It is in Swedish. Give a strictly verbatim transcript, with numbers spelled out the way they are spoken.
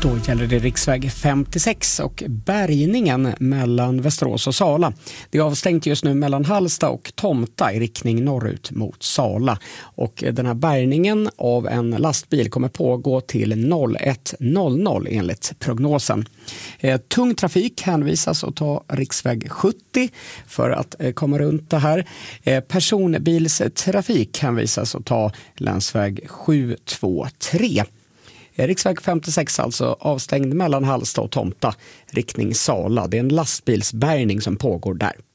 Då gäller det riksväg femtiosex och bärgningen mellan Västerås och Sala. Det är avstängt just nu mellan Hallsta och Tomta i riktning norrut mot Sala. Och den här bärgningen av en lastbil kommer pågå till ett noll noll enligt prognosen. Eh, tung trafik hänvisas att ta riksväg sjuttio för att eh, komma runt det här. Eh, personbilstrafik hänvisas att ta länsväg sju två tre. Riksväg femtiosex alltså avstängd mellan Hallsta och Tomta riktning Sala. Det är en lastbilsbärgning som pågår där.